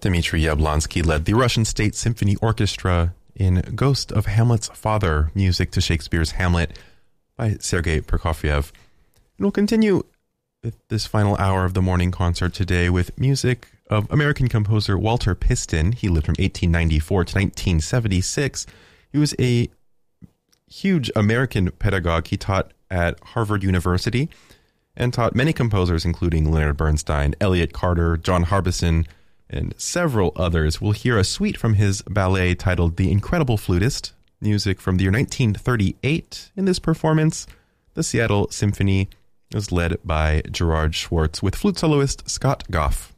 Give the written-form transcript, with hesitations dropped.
Dmitry Yablonsky led the Russian State Symphony Orchestra in Ghost of Hamlet's Father, music to Shakespeare's Hamlet by Sergei Prokofiev. And we'll continue this final hour of the morning concert today with music of American composer Walter Piston. He lived from 1894 to 1976. He was a huge American pedagogue. He taught at Harvard University and taught many composers, including Leonard Bernstein, Elliott Carter, John Harbison, and several others. We'll hear a suite from his ballet titled The Incredible Flutist, music from the year 1938. In this performance, the Seattle Symphony was led by Gerard Schwartz with flute soloist Scott Goff.